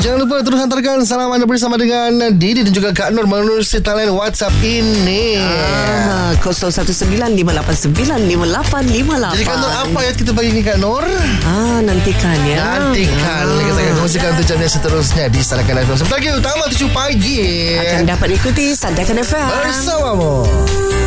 Jangan lupa terus hantarkan salam anda bersama dengan Didi dan juga Kak Nur melalui talian WhatsApp ini. 0195895858. Jadi Kak Nur, apa yang kita bagi ni Kak Nur? Nantikan ya. Nantikan. Saya kongsikan untuk jam yang seterusnya di Sandakan FM. Sebentar lagi utama 7 pagi akan dapat ikuti Sandakan FM bersamamu.